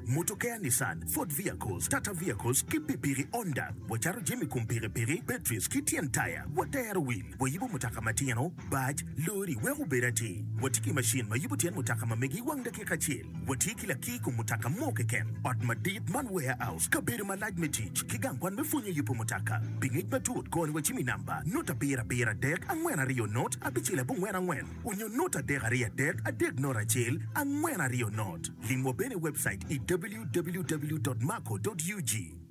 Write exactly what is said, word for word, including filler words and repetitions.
Motokea Nissan, Ford Vehicles, Tata Vehicles, Kipipiri Honda, Wacharo Jimmy Kumpiri Piri, Batteries, Kitian Tire, Watayara Wheel, Wayibu Mutaka Matiano, Badge, Lori, Wehu Berati, Watiki Machine, Mayibu Tian Mutaka Mamegi Wangda Kikachil, Watiki la Kiku Mutaka Mokeken, Otmadit Man Warehouse, Kabiri Malaj Metich, Kigangwan Mefunya Yupu Mutaka, Bingit Matut, Gone Wachimi Namba, Nota Pira Pira Deck, and when a Rio Note, Abichila Bungwena Wen, Unyo Nota Degaria Deck, a Deck Nora Jail, and when a Rio Note. Lingwabene website is w w w dot mako dot u g.